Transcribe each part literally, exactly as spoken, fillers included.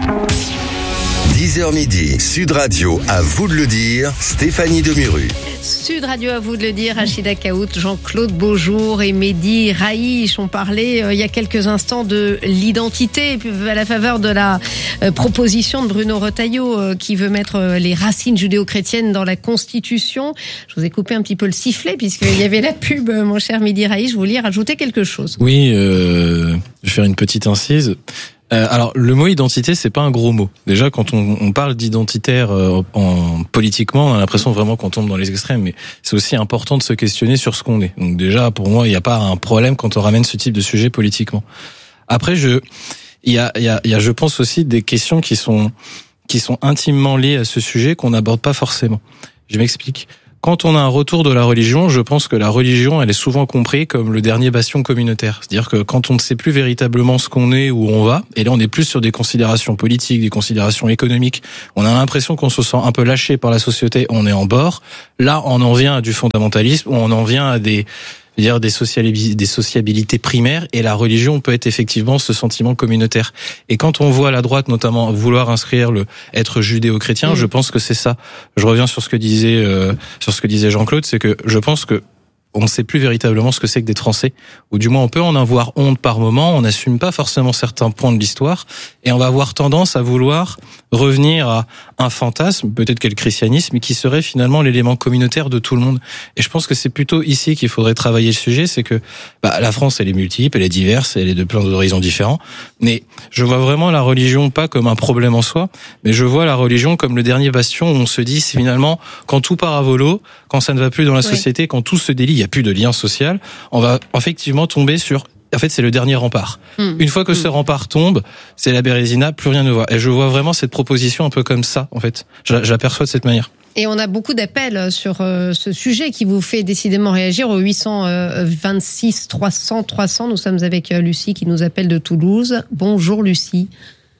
dix heures midi, Sud Radio, à vous de le dire, Stéphanie Demuru. Sud Radio, à vous de le dire, Rachida Kaout, Jean-Claude Beaujour et Mehdi Raïch ont parlé euh, il y a quelques instants de l'identité à la faveur de la euh, proposition de Bruno Retailleau euh, qui veut mettre euh, les racines judéo-chrétiennes dans la Constitution. Je vous ai coupé un petit peu le sifflet puisqu'il y avait la pub, euh, mon cher Mehdi Raïch. Vous vouliez rajouter quelque chose? Oui, euh, je vais faire une petite incise. Euh, alors, le mot identité, c'est pas un gros mot. Déjà, quand on, on parle d'identitaire euh, en, politiquement, on a l'impression vraiment qu'on tombe dans les extrêmes, mais c'est aussi important de se questionner sur ce qu'on est. Donc déjà, pour moi, il n'y a pas un problème quand on ramène ce type de sujet politiquement. Après, je, il y a, il y a, il y a, je pense aussi des questions qui sont, qui sont intimement liées à ce sujet qu'on n'aborde pas forcément. Je m'explique. Quand on a un retour de la religion, je pense que la religion, elle est souvent comprise comme le dernier bastion communautaire. C'est-à-dire que quand on ne sait plus véritablement ce qu'on est, où on va, et là on est plus sur des considérations politiques, des considérations économiques, on a l'impression qu'on se sent un peu lâché par la société, on est en bord. Là, on en vient à du fondamentalisme, on en vient à des... dire des sociabilités, des sociabilités primaires, et la religion peut être effectivement ce sentiment communautaire. Et quand on voit la droite notamment vouloir inscrire le être judéo-chrétien, mmh. je pense que c'est ça. Je reviens sur ce que disait euh, sur ce que disait Jean-Claude, c'est que je pense que on ne sait plus véritablement ce que c'est que d'être français, ou du moins on peut en avoir honte par moment, on n'assume pas forcément certains points de l'histoire, et on va avoir tendance à vouloir revenir à un fantasme, peut-être qu'est le christianisme, qui serait finalement l'élément communautaire de tout le monde. Et je pense que c'est plutôt ici qu'il faudrait travailler le sujet, c'est que bah, la France, elle est multiple, elle est diverse, elle est de plein d'horizons différents, mais je vois vraiment la religion pas comme un problème en soi, mais je vois la religion comme le dernier bastion où on se dit, c'est finalement, quand tout part à volo, quand ça ne va plus dans la oui. société, quand tout se délie, il n'y a plus de lien social, on va effectivement tomber sur... En fait, c'est le dernier rempart. Mmh. Une fois que mmh. ce rempart tombe, c'est la Bérésina, plus rien ne va. Et je vois vraiment cette proposition un peu comme ça, en fait. Je, je l'aperçois de cette manière. Et on a beaucoup d'appels sur euh, ce sujet qui vous fait décidément réagir au huit cent vingt-six trois cents trois cents. Nous sommes avec euh, Lucie qui nous appelle de Toulouse. Bonjour Lucie.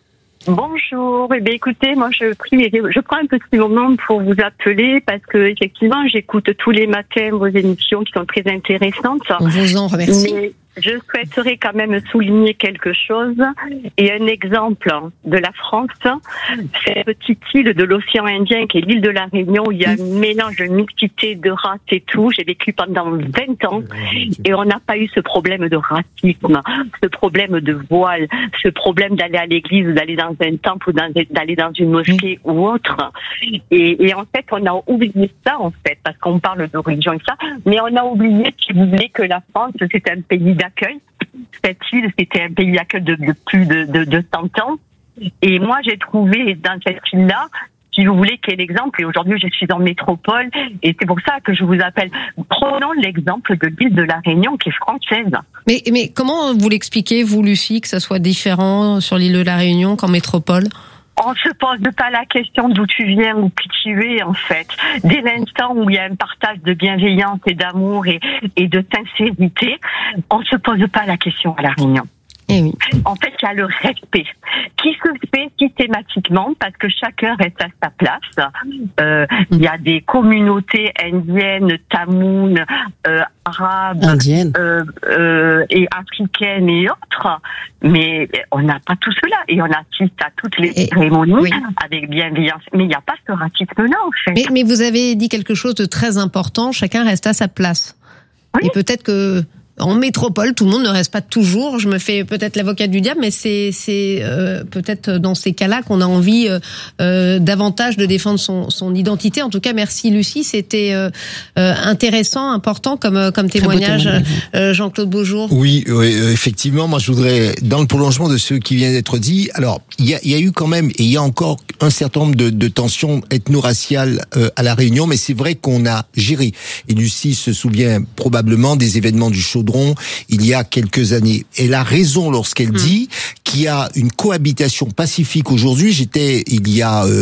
Bonjour. Eh bien, écoutez, moi, je prie, je prends un petit moment pour vous appeler parce que, effectivement, j'écoute tous les matins vos émissions qui sont très intéressantes. On vous en remercie. Mais je souhaiterais quand même souligner quelque chose et un exemple de la France. C'est la petite île de l'océan Indien qui est l'île de la Réunion où il y a un mélange de mixité de races et tout. J'ai vécu pendant vingt ans et on n'a pas eu ce problème de racisme, ce problème de voile, ce problème d'aller à l'église ou d'aller dans un temple ou d'aller dans une mosquée ou autre. Et, et en fait, on a oublié ça, en fait, parce qu'on parle de religion et ça, mais on a oublié, si vous voulez, que la France, c'est un pays d'accueil. Cette île, c'était un pays d'accueil de, de plus de, de, de cent ans. Et moi, j'ai trouvé dans cette île-là, si vous voulez, quel exemple, et aujourd'hui, je suis en métropole, et c'est pour ça que je vous appelle. Prenons l'exemple de l'île de la Réunion, qui est française. Mais, mais comment vous l'expliquez, vous, Lucie, que ça soit différent sur l'île de la Réunion qu'en métropole ? On se pose pas la question d'où tu viens ou qui tu es, en fait. Dès l'instant où il y a un partage de bienveillance et d'amour et, et de sincérité, on se pose pas la question à la Réunion. Eh oui. En fait, il y a le respect qui se fait systématiquement parce que chacun reste à sa place. Euh, il y a des communautés indiennes, tamounes, euh, arabes, indiennes euh, euh, et africaines et autres, mais on n'a pas tout cela et on assiste à toutes les et, cérémonies oui. avec bienveillance. Mais il n'y a pas ce racisme-là, en fait. Mais, mais vous avez dit quelque chose de très important. Chacun reste à sa place. Oui. Et peut-être que en métropole, tout le monde ne reste pas toujours. Je me fais peut-être l'avocat du diable, mais c'est, c'est euh, peut-être dans ces cas-là qu'on a envie euh, euh, davantage de défendre son, son identité. En tout cas, merci Lucie, c'était euh, euh, intéressant, important comme comme témoignage. Euh, Jean-Claude Beaujour. Oui, oui, effectivement. Moi, je voudrais, dans le prolongement de ce qui vient d'être dit, alors il y a, il y a eu quand même, et il y a encore un certain nombre de, de tensions ethno-raciales euh, à la Réunion, mais c'est vrai qu'on a géré. Et Lucie se souvient probablement des événements du Chaudron il y a quelques années. Elle a raison lorsqu'elle mmh. dit qu'il y a une cohabitation pacifique aujourd'hui. J'étais il y a euh,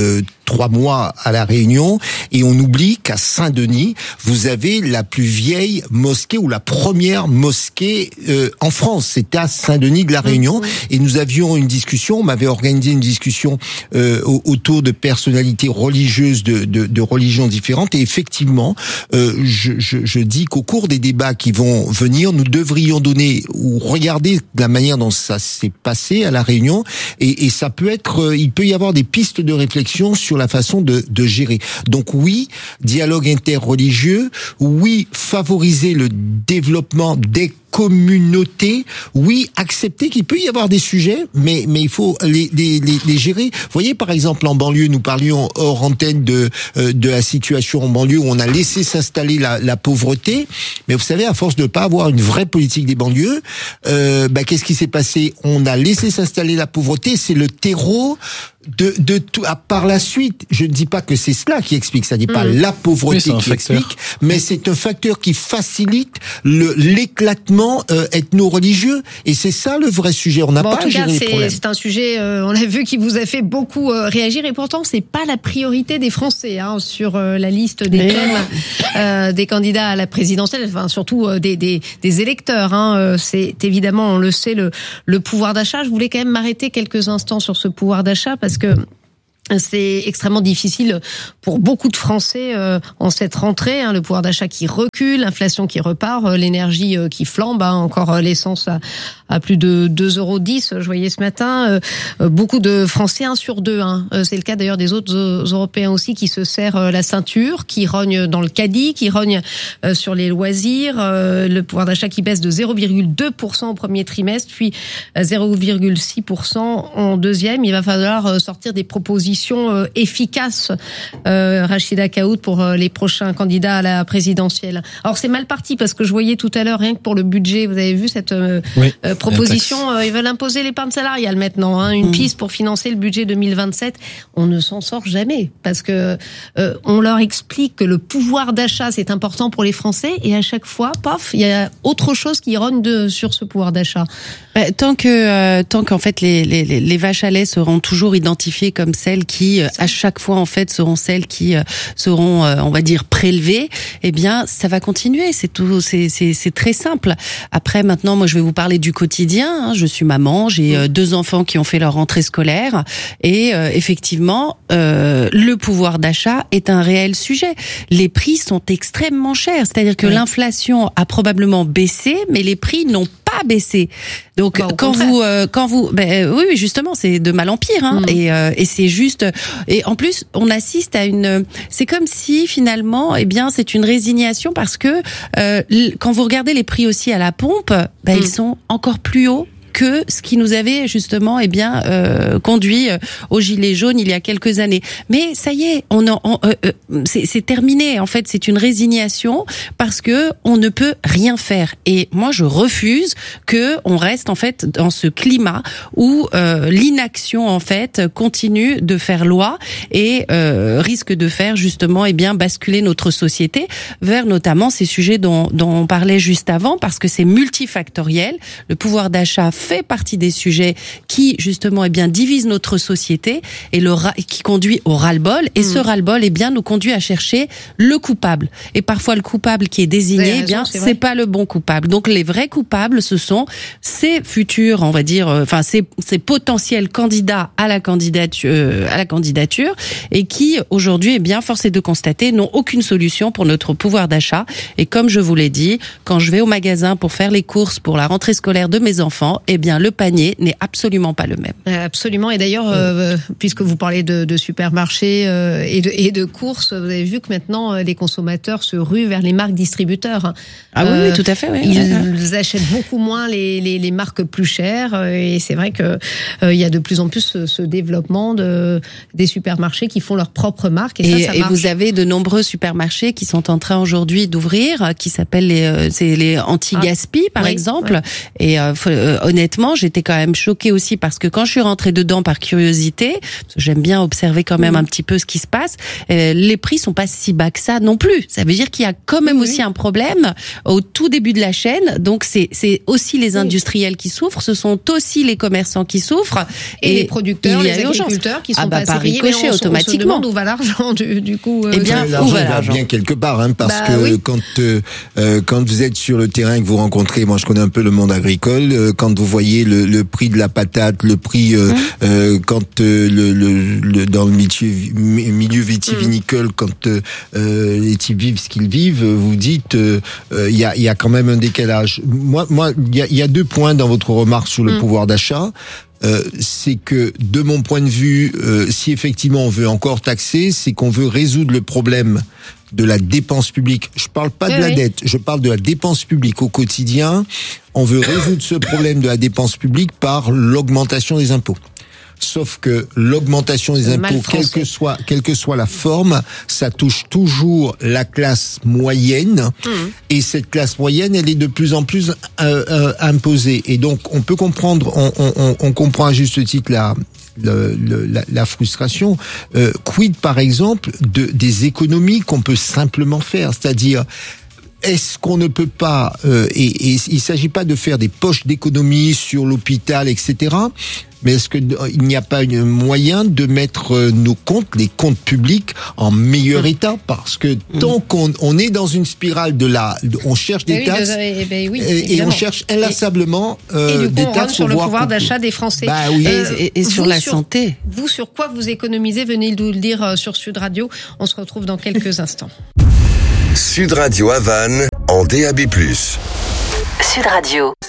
trois mois à La Réunion et on oublie qu'à Saint-Denis, vous avez la plus vieille mosquée ou la première mosquée euh, en France. C'était à Saint-Denis de La Réunion mmh. et nous avions une discussion, on m'avait organisé une discussion euh, autour de personnalités religieuses de, de, de religions différentes et effectivement, euh, je, je, je dis qu'au cours des débats qui vont venir, nous devrions donner ou regarder la manière dont ça s'est passé à La Réunion et, et ça peut être, il peut y avoir des pistes de réflexion sur la façon de, de gérer. Donc oui, dialogue interreligieux, oui, favoriser le développement des communauté, oui, accepter qu'il peut y avoir des sujets, mais mais il faut les les les, les gérer. Vous voyez, par exemple, en banlieue, nous parlions hors antenne de euh, de la situation en banlieue où on a laissé s'installer la la pauvreté, mais vous savez, à force de ne pas avoir une vraie politique des banlieues, euh, bah qu'est-ce qui s'est passé? On a laissé s'installer la pauvreté, c'est le terreau de de tout. À par la suite, je ne dis pas que c'est cela qui explique, ça n'est pas mmh. la pauvreté oui, qui facteur. explique, mais c'est un facteur qui facilite le l'éclatement Euh, ethno-religieux et c'est ça le vrai sujet. On n'a bon, pas à gérer les problèmes. C'est un sujet, euh, on a vu, qui vous a fait beaucoup euh, réagir et pourtant c'est pas la priorité des Français hein, sur euh, la liste des et thèmes euh, des candidats à la présidentielle, enfin surtout euh, des, des des électeurs. Hein, euh, c'est évidemment, on le sait, le le pouvoir d'achat. Je voulais quand même m'arrêter quelques instants sur ce pouvoir d'achat parce que c'est extrêmement difficile pour beaucoup de Français euh, en cette rentrée. Hein, le pouvoir d'achat qui recule, l'inflation qui repart, euh, l'énergie euh, qui flambe, hein, encore euh, l'essence à, à plus de deux euros dix. Je voyais ce matin euh, euh, beaucoup de Français, un sur deux. Hein, euh, c'est le cas d'ailleurs des autres euh, Européens aussi qui se serrent euh, la ceinture, qui rognent dans le caddie, qui rognent euh, sur les loisirs. Euh, le pouvoir d'achat qui baisse de zéro virgule deux pour cent au premier trimestre, puis euh, zéro virgule six pour cent en deuxième. Il va falloir euh, sortir des propositions efficace, euh, Rachida Kaout, pour euh, les prochains candidats à la présidentielle. Alors c'est mal parti parce que je voyais tout à l'heure, rien que pour le budget, vous avez vu cette euh, oui, euh, proposition, euh, ils veulent imposer l'épargne salariale maintenant, hein, une mmh. piste pour financer le budget deux mille vingt-sept. On ne s'en sort jamais parce que euh, on leur explique que le pouvoir d'achat c'est important pour les Français et à chaque fois, paf, il y a autre chose qui rogne de, sur ce pouvoir d'achat. Bah, tant que euh, tant qu'en fait les, les les vaches à lait seront toujours identifiées comme celles qui à chaque fois en fait seront celles qui seront on va dire prélevées, eh bien ça va continuer, c'est tout, c'est c'est c'est très simple. Après maintenant moi je vais vous parler du quotidien, hein. Je suis maman, j'ai mmh. deux enfants qui ont fait leur rentrée scolaire et euh, effectivement euh, le pouvoir d'achat est un réel sujet. Les prix sont extrêmement chers, c'est-à-dire que oui. l'inflation a probablement baissé mais les prix n'ont pas baissé. Donc bah, quand vous euh, quand vous ben oui, oui justement c'est de mal en pire hein, mmh. et euh, et c'est juste et en plus on assiste à une c'est comme si finalement eh bien c'est une résignation parce que euh, quand vous regardez les prix aussi à la pompe ben mmh. ils sont encore plus hauts que ce qui nous avait justement eh bien euh, conduit au gilet jaune il y a quelques années. Mais ça y est, on, en, on euh, euh, c'est, c'est terminé. En fait, c'est une résignation parce que on ne peut rien faire. Et moi, je refuse que on reste en fait dans ce climat où euh, l'inaction en fait continue de faire loi et euh, risque de faire justement eh bien basculer notre société vers notamment ces sujets dont, dont on parlait juste avant parce que c'est multifactoriel. Le pouvoir d'achat fait partie des sujets qui justement eh bien divisent notre société et le ra- qui conduit au ras-le-bol et mmh. ce ras-le-bol eh bien nous conduit à chercher le coupable et parfois le coupable qui est désigné eh bien c'est, c'est pas le bon coupable. Donc les vrais coupables ce sont ces futurs on va dire enfin ces ces potentiels candidats à la candidature euh, à la candidature et qui aujourd'hui eh bien force est de constater n'ont aucune solution pour notre pouvoir d'achat et comme je vous l'ai dit quand je vais au magasin pour faire les courses pour la rentrée scolaire de mes enfants eh bien le panier n'est absolument pas le même. Absolument. Et d'ailleurs, euh, puisque vous parlez de, de supermarchés euh, et, de, et de courses, vous avez vu que maintenant les consommateurs se ruent vers les marques distributeurs. Ah oui, euh, oui, tout à fait. Oui. Ils achètent beaucoup moins les, les, les marques plus chères et c'est vrai que euh, il y a de plus en plus ce, ce développement de des supermarchés qui font leurs propres marques. Et, et, ça, ça et marche. vous avez de nombreux supermarchés qui sont en train aujourd'hui d'ouvrir, qui s'appellent les, c'est les anti-gaspi, ah, par oui, exemple. Oui. Et euh, faut, euh, honnêtement, j'étais quand même choquée aussi parce que quand je suis rentrée dedans par curiosité, parce que j'aime bien observer quand même mmh. un petit peu ce qui se passe, euh, les prix sont pas si bas que ça non plus. Ça veut dire qu'il y a quand même mmh. aussi un problème au tout début de la chaîne. Donc c'est c'est aussi les industriels qui souffrent, ce sont aussi les commerçants qui souffrent et, et les producteurs, les agriculteurs qui sont ah bah, pas par ricochet automatiquement. On se demande où va l'argent du, du coup. Euh, eh bien, l'argent où va va l'argent bien quelque part, hein, parce bah, que oui. quand euh, euh, quand vous êtes sur le terrain, que vous rencontrez, moi je connais un peu le monde agricole, euh, quand vous voyez le, le prix de la patate, le prix euh, mmh. euh, quand euh, le, le, le dans le milieu, milieu vitivinicole, mmh. quand euh, les types vivent ce qu'ils vivent, vous dites il euh, euh, y a il y a quand même un décalage. Moi moi il y a, y a deux points dans votre remarque sur le mmh. pouvoir d'achat. Euh, c'est que, de mon point de vue, euh, si effectivement on veut encore taxer, c'est qu'on veut résoudre le problème de la dépense publique. Je parle pas oui, de la oui. dette, je parle de la dépense publique au quotidien. On veut résoudre ce problème de la dépense publique par l'augmentation des impôts. Sauf que l'augmentation des impôts, quelle que soit, quelle que soit la forme, ça touche toujours la classe moyenne. Mmh. Et cette classe moyenne, elle est de plus en plus euh, euh, imposée. Et donc, on peut comprendre, on, on, on comprend à juste titre la, le, le, la, la frustration. Euh, quid, par exemple, de des économies qu'on peut simplement faire, c'est-à-dire. Est-ce qu'on ne peut pas, euh, et, et il ne s'agit pas de faire des poches d'économie sur l'hôpital, et cetera, mais est-ce qu'il n'y a pas un moyen de mettre nos comptes, les comptes publics, en meilleur mmh. état? Parce que mmh. tant qu'on on est dans une spirale de la... De, on cherche des oui, taxes, de, et, ben oui, et, et on cherche inlassablement euh, et du coup, des on taxes sur le pouvoir d'achat des Français. Bah, oui. euh, et, et, et sur la sur, santé. Vous, sur quoi vous économisez? Venez nous le dire sur Sud Radio. On se retrouve dans quelques instants. Sud Radio Havane en D A B plus. Sud Radio.